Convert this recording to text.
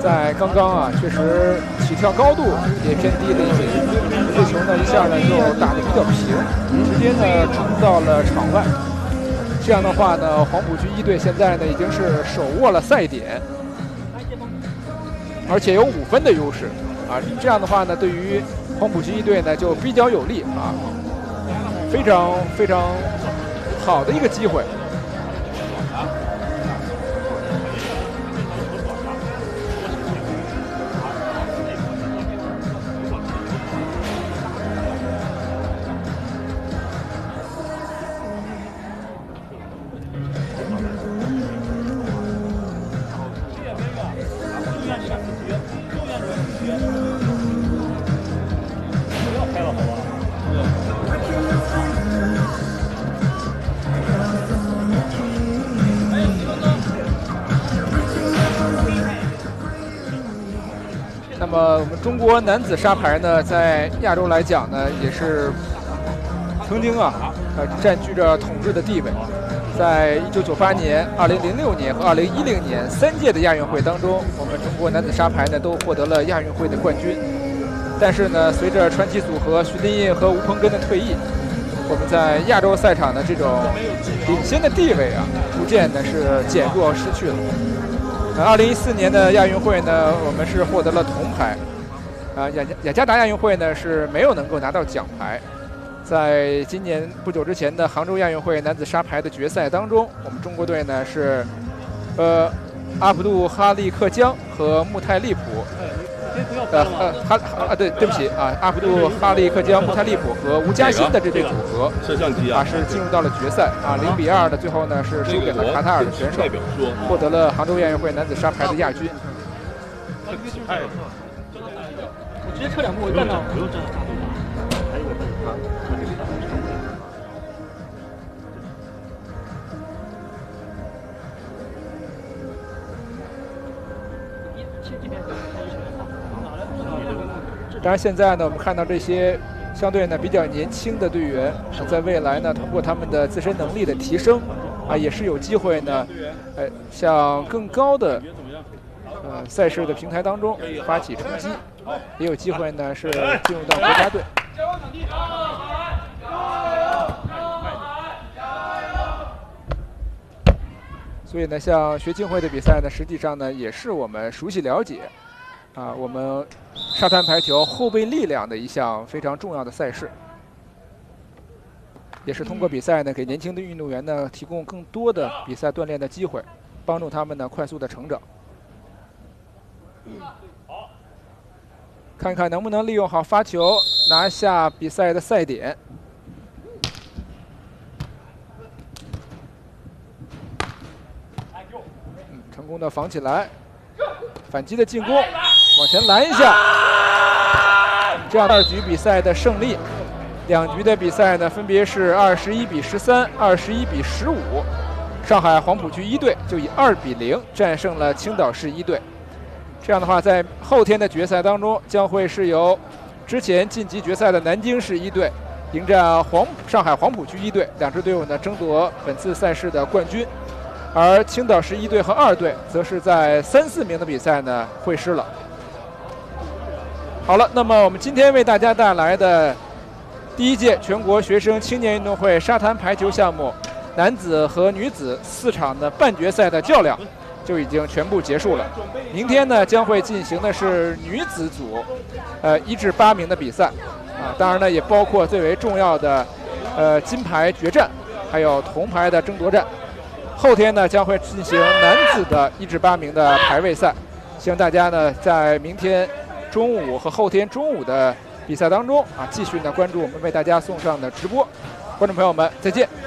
在刚刚啊，确实起跳高度也偏低了一些，这球呢一下呢就打得比较平，直接呢冲到了场外。这样的话呢，黄埔区一队现在呢已经是手握了赛点，而且有5分的优势啊。这样的话呢，对于黄埔区一队呢就比较有利啊，非常非常好的一个机会。那么我们中国男子沙排呢，在亚洲来讲呢，也是曾经啊，占据着统治的地位。在1998年、2006年和2010年3届的亚运会当中，我们中国男子沙排呢都获得了亚运会的冠军。但是呢，随着传奇组合徐林印和吴鹏根的退役，我们在亚洲赛场的这种领先的地位啊，逐渐的是减弱失去了。2014年的亚运会呢，我们是获得了铜牌，雅加达亚运会呢是没有能够拿到奖牌。在今年不久之前的杭州亚运会男子沙排的决赛当中，我们中国队呢是，阿卜杜哈利克江和穆泰利普，对不起啊，阿卜杜哈利克江、穆泰利普和吴嘉欣的这对组合是进入到了决赛啊，0比2的最后呢是输给了卡塔尔的选手，获得了杭州亚运会男子沙排的亚军。 我直接撤2步，我站到不用站到大队长，还以为他是他。 当然，现在呢，我们看到这些相对呢比较年轻的队员，在未来呢，通过他们的自身能力的提升，啊，也是有机会呢，向更高的赛事的平台当中发起冲击，也有机会呢是进入到国家队。所以呢，像学青会的比赛呢，实际上呢也是我们熟悉了解。我们沙滩排球后备力量的一项非常重要的赛事，也是通过比赛呢，给年轻的运动员呢提供更多的比赛锻炼的机会，帮助他们呢快速的成长。看看能不能利用好发球，拿下比赛的赛点。成功的防起来，反击的进攻。往前拦一下，这样2局比赛的胜利，2局的比赛呢分别是21比13、21比15，上海黄埔区一队就以2比0战胜了青岛市一队。这样的话，在后天的决赛当中，将会是由之前晋级决赛的南京市一队迎战上海黄埔区一队，2支队伍呢争夺本次赛事的冠军，而青岛市一队和2队则是在3、4名的比赛呢会师了。好了，那么我们今天为大家带来的第1届全国学生青年运动会沙滩排球项目男子和女子4场的半决赛的较量就已经全部结束了。明天呢将会进行的是女子组1至8名的比赛当然呢也包括最为重要的金牌决战，还有铜牌的争夺战。后天呢将会进行男子的1至8名的排位赛，希望大家呢在明天中午和后天中午的比赛当中继续呢关注我们为大家送上的直播。观众朋友们，再见。